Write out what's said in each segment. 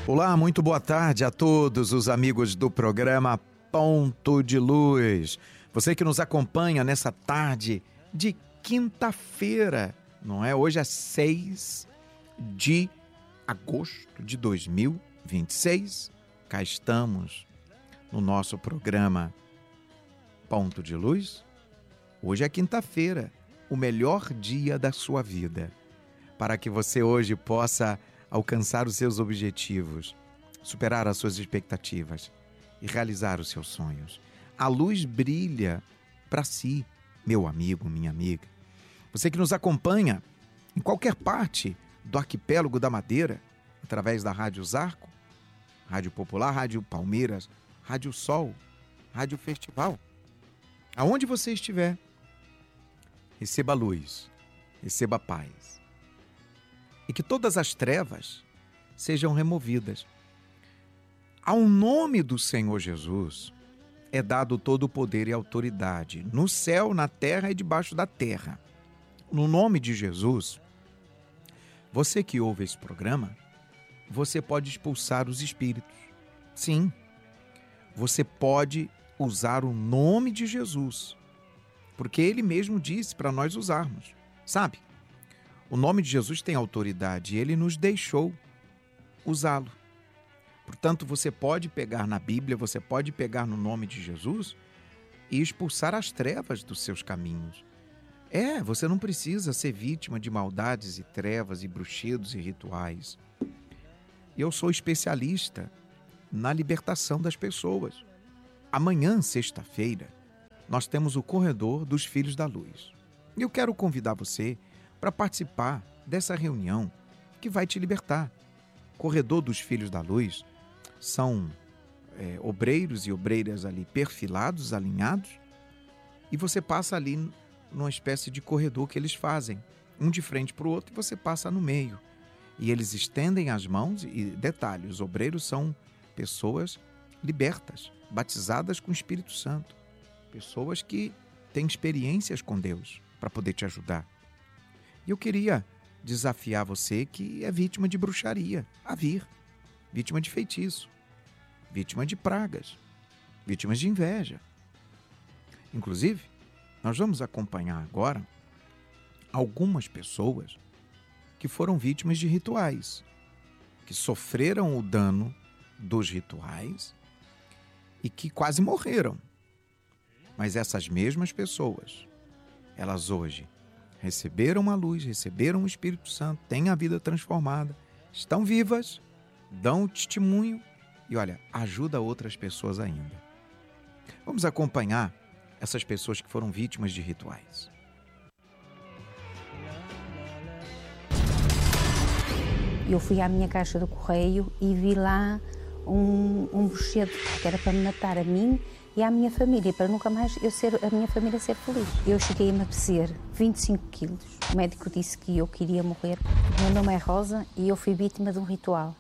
Olá, muito boa tarde a todos os amigos do programa Ponto de Luz. Você que nos acompanha nessa tarde de quinta-feira, não é? Hoje é 6 de agosto de 2026. Cá estamos no nosso programa Ponto de Luz. Hoje é quinta-feira, o melhor dia da sua vida, para que você hoje possa alcançar os seus objetivos, superar as suas expectativas e realizar os seus sonhos. A luz brilha para si, meu amigo, minha amiga. Você que nos acompanha em qualquer parte do arquipélago da Madeira, através da Rádio Zarco, Rádio Popular, Rádio Palmeiras, Rádio Sol, Rádio Festival. Aonde você estiver, receba luz, receba paz. E que todas as trevas sejam removidas. Ao nome do Senhor Jesus é dado todo o poder e autoridade, no céu, na terra e debaixo da terra. No nome de Jesus, você que ouve esse programa, você pode expulsar os espíritos. Sim, você pode usar o nome de Jesus, porque Ele mesmo disse para nós usarmos, sabe? O nome de Jesus tem autoridade e Ele nos deixou usá-lo. Portanto, você pode pegar na Bíblia, você pode pegar no nome de Jesus e expulsar as trevas dos seus caminhos. Você não precisa ser vítima de maldades e trevas e bruxedos e rituais. Eu sou especialista na libertação das pessoas. Amanhã, sexta-feira, nós temos o Corredor dos Filhos da Luz. E eu quero convidar você para participar dessa reunião que vai te libertar. Corredor dos Filhos da Luz são obreiros e obreiras ali perfilados, alinhados, e você passa ali numa espécie de corredor que eles fazem, um de frente para o outro, e você passa no meio. E eles estendem as mãos, e detalhe, os obreiros são pessoas libertas, batizadas com o Espírito Santo, pessoas que têm experiências com Deus para poder te ajudar. E eu queria desafiar você que é vítima de bruxaria a vir, vítima de feitiço, vítima de pragas, vítimas de inveja. Inclusive, nós vamos acompanhar agora algumas pessoas que foram vítimas de rituais, que sofreram o dano dos rituais e que quase morreram. Mas essas mesmas pessoas, elas hoje receberam a luz, receberam o Espírito Santo, têm a vida transformada, estão vivas, dão o testemunho e, olha, ajuda outras pessoas ainda. Vamos acompanhar essas pessoas que foram vítimas de rituais. Eu fui à minha caixa do correio e vi lá um bruxedo que era para me matar a mim e à minha família, para nunca mais a minha família ser feliz. Eu cheguei a emagrecer 25 quilos. O médico disse que eu queria morrer. O meu nome é Rosa e eu fui vítima de um ritual.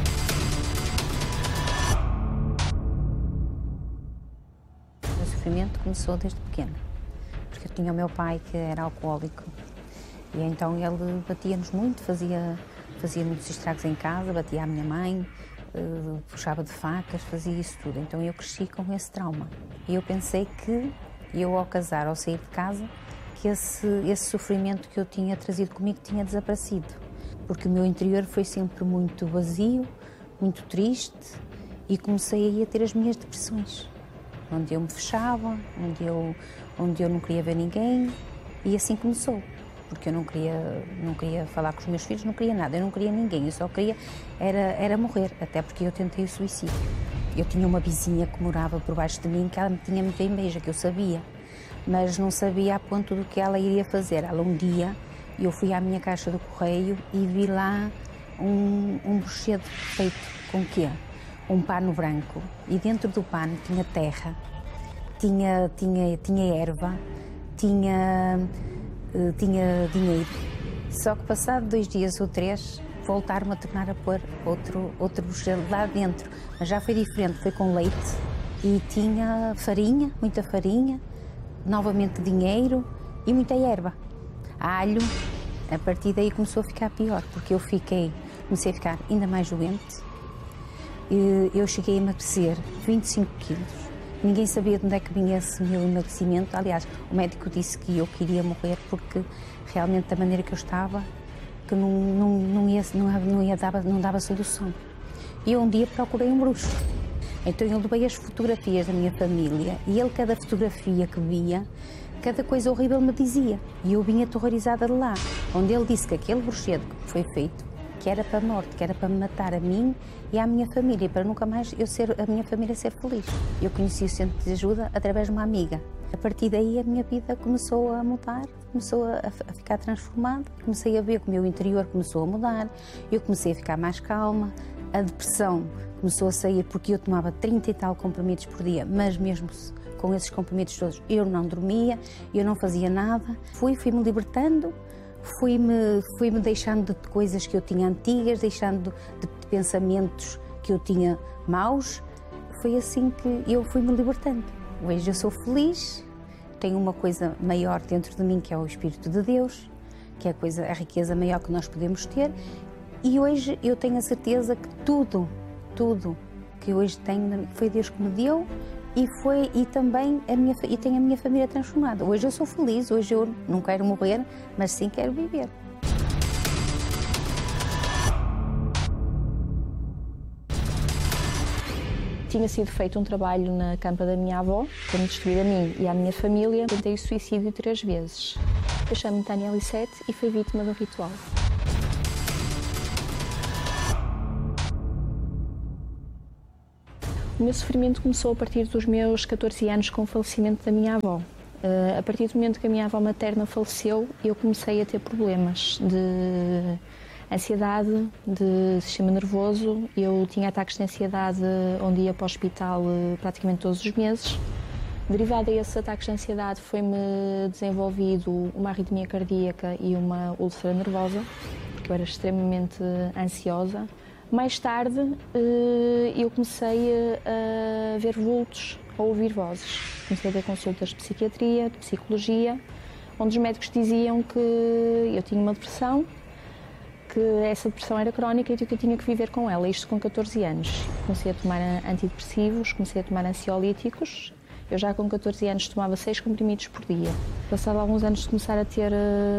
O meu sofrimento começou desde pequena, porque eu tinha o meu pai que era alcoólico e então ele batia-nos muito, fazia muitos estragos em casa, batia a minha mãe, puxava de facas, fazia isso tudo. Então eu cresci com esse trauma. E eu pensei que eu, ao casar, ao sair de casa, que esse sofrimento que eu tinha trazido comigo tinha desaparecido. Porque o meu interior foi sempre muito vazio, muito triste, e comecei aí a ter as minhas depressões. Onde eu me fechava, onde eu não queria ver ninguém, e assim começou. Porque eu não queria falar com os meus filhos, não queria nada, eu não queria ninguém, eu só queria era morrer, até porque eu tentei o suicídio. Eu tinha uma vizinha que morava por baixo de mim, que ela me tinha muita inveja, que eu sabia, mas não sabia a ponto do que ela iria fazer. Ela um dia, eu fui à minha caixa do correio e vi lá um bruxedo feito com quê? Um pano branco, e dentro do pano tinha terra, tinha erva, tinha dinheiro. Só que passado 2 dias ou 3 voltaram a tornar a pôr outro bruxedo lá dentro, mas já foi diferente, foi com leite e tinha farinha, muita farinha, novamente dinheiro e muita erva, alho. A partir daí começou a ficar pior, porque eu comecei a ficar ainda mais doente, eu cheguei a emagrecer 25 quilos. Ninguém sabia de onde é que vinha esse meu emagrecimento. Aliás, o médico disse que eu queria morrer porque realmente da maneira que eu estava, que não dava solução. E eu um dia procurei um bruxo. Então eu levei as fotografias da minha família e ele, cada fotografia que via, cada coisa horrível me dizia. E eu vinha aterrorizada de lá, onde ele disse que aquele bruxedo que foi feito, que era para a morte, que era para me matar a mim e à minha família, para nunca mais a minha família ser feliz. Eu conheci o centro de ajuda através de uma amiga. A partir daí a minha vida começou a mudar, começou a ficar transformada. Comecei a ver que o meu interior começou a mudar, eu comecei a ficar mais calma, a depressão começou a sair porque eu tomava 30 e tal comprimidos por dia, mas mesmo com esses comprimidos todos eu não dormia, eu não fazia nada. Fui-me libertando, fui-me deixando de coisas que eu tinha antigas, deixando de pensamentos que eu tinha maus. Foi assim que eu fui-me libertando. Hoje eu sou feliz, tenho uma coisa maior dentro de mim que é o Espírito de Deus, que é a riqueza maior que nós podemos ter, e hoje eu tenho a certeza que tudo que hoje tenho foi Deus que me deu e também tenho a minha família transformada. Hoje eu sou feliz, hoje eu não quero morrer, mas sim quero viver. Tinha sido feito um trabalho na campa da minha avó, para me destruir a mim e à minha família. Tentei o suicídio 3 vezes. Eu chamo-me Tânia Lissete e fui vítima de um ritual. O meu sofrimento começou a partir dos meus 14 anos com o falecimento da minha avó. A partir do momento que a minha avó materna faleceu, eu comecei a ter problemas de ansiedade, de sistema nervoso. Eu tinha ataques de ansiedade onde ia para o hospital praticamente todos os meses. Derivado a esses ataques de ansiedade foi-me desenvolvido uma arritmia cardíaca e uma úlcera nervosa, porque eu era extremamente ansiosa. Mais tarde eu comecei a ver vultos, a ouvir vozes. Comecei a ter consultas de psiquiatria, de psicologia, onde os médicos diziam que eu tinha uma depressão, que essa depressão era crónica e que eu tinha que viver com ela, isto com 14 anos. Comecei a tomar antidepressivos, comecei a tomar ansiolíticos. Eu já com 14 anos tomava 6 comprimidos por dia. Passado alguns anos de começar a ter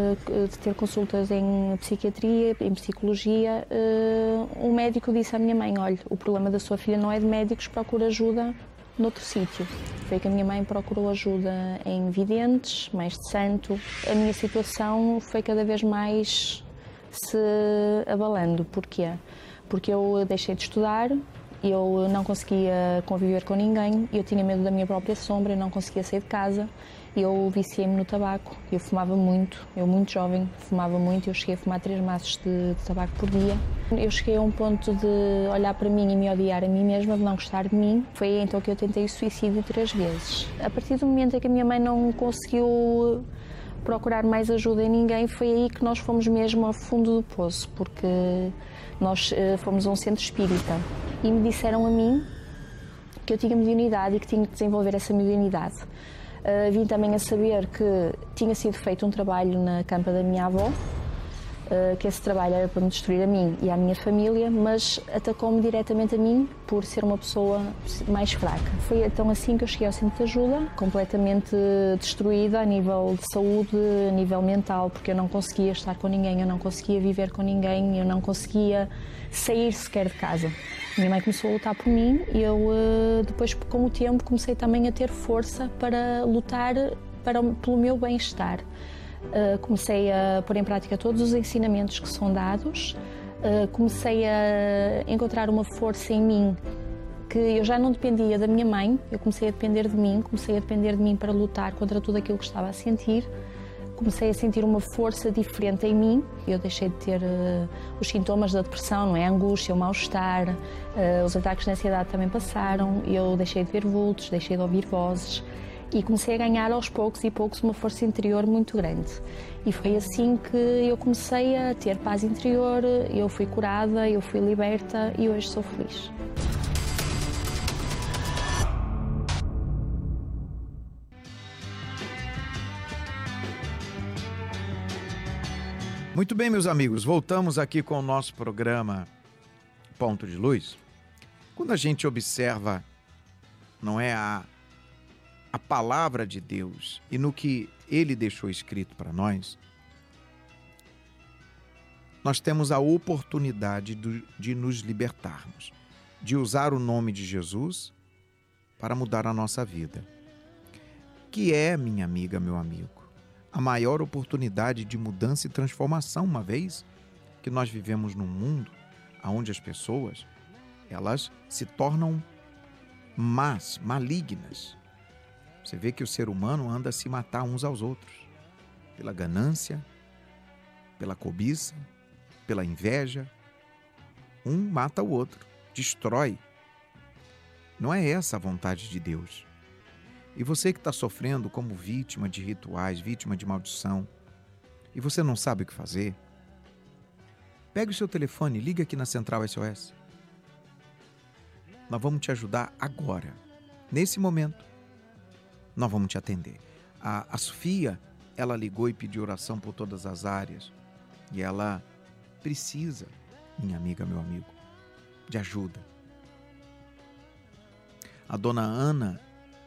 consultas em psiquiatria, em psicologia, um médico disse à minha mãe: olha, o problema da sua filha não é de médicos, procura ajuda noutro sítio. Foi que a minha mãe procurou ajuda em videntes, mais de santo. A minha situação foi cada vez mais se abalando. Porquê? Porque eu deixei de estudar, eu não conseguia conviver com ninguém, eu tinha medo da minha própria sombra, eu não conseguia sair de casa, eu viciei-me no tabaco, eu fumava muito, eu muito jovem fumava muito, eu cheguei a fumar 3 maços de tabaco por dia. Eu cheguei a um ponto de olhar para mim e me odiar a mim mesma, de não gostar de mim. Foi aí então que eu tentei o suicídio 3 vezes. A partir do momento em que a minha mãe não conseguiu procurar mais ajuda em ninguém, foi aí que nós fomos mesmo ao fundo do poço, porque nós fomos a um centro espírita e me disseram a mim que eu tinha mediunidade e que tinha que desenvolver essa mediunidade. Vim também a saber que tinha sido feito um trabalho na campa da minha avó, que esse trabalho era para me destruir a mim e à minha família, mas atacou-me diretamente a mim por ser uma pessoa mais fraca. Foi então assim que eu cheguei ao centro de ajuda, completamente destruída a nível de saúde, a nível mental, porque eu não conseguia estar com ninguém, eu não conseguia viver com ninguém, eu não conseguia sair sequer de casa. Minha mãe começou a lutar por mim e eu, depois, com o tempo, comecei também a ter força para lutar pelo meu bem-estar. Comecei a pôr em prática todos os ensinamentos que são dados, comecei a encontrar uma força em mim que eu já não dependia da minha mãe, eu comecei a depender de mim para lutar contra tudo aquilo que estava a sentir. Comecei a sentir uma força diferente em mim. Eu deixei de ter os sintomas da depressão, não é? A angústia, o mal-estar, os ataques de ansiedade também passaram. Eu deixei de ver vultos, deixei de ouvir vozes e comecei a ganhar aos poucos e poucos uma força interior muito grande. E foi assim que eu comecei a ter paz interior, eu fui curada, eu fui liberta e hoje sou feliz. Muito bem, meus amigos, voltamos aqui com o nosso programa Ponto de Luz. Quando a gente observa, não é, a palavra de Deus e no que Ele deixou escrito para nós, nós temos a oportunidade de nos libertarmos, de usar o nome de Jesus para mudar a nossa vida. Que é, minha amiga, meu amigo, a maior oportunidade de mudança e transformação, uma vez que nós vivemos num mundo onde as pessoas, elas se tornam más, malignas. Você vê que o ser humano anda a se matar uns aos outros, pela ganância, pela cobiça, pela inveja. Um mata o outro, destrói. Não é essa a vontade de Deus. E você que está sofrendo como vítima de rituais, vítima de maldição, e você não sabe o que fazer, pegue o seu telefone e liga aqui na Central SOS. Nós vamos te ajudar agora. Nesse momento, nós vamos te atender. A Sofia, ela ligou e pediu oração por todas as áreas. E ela precisa, minha amiga, meu amigo, de ajuda. A dona Ana,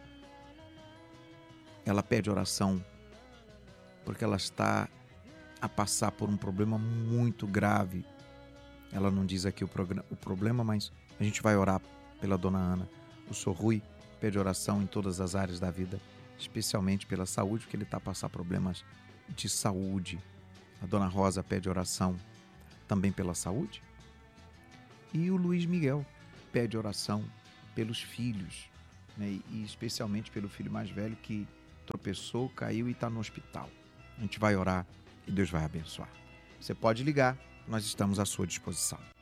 ela pede oração porque ela está a passar por um problema muito grave. Ela não diz aqui o problema, mas a gente vai orar pela dona Ana. O Sr. Rui pede oração em todas as áreas da vida, especialmente pela saúde, porque ele está a passar problemas de saúde. A dona Rosa pede oração também pela saúde. E o Luiz Miguel pede oração pelos filhos, né? E especialmente pelo filho mais velho que tropeçou, caiu e está no hospital. A gente vai orar e Deus vai abençoar. Você pode ligar, nós estamos à sua disposição.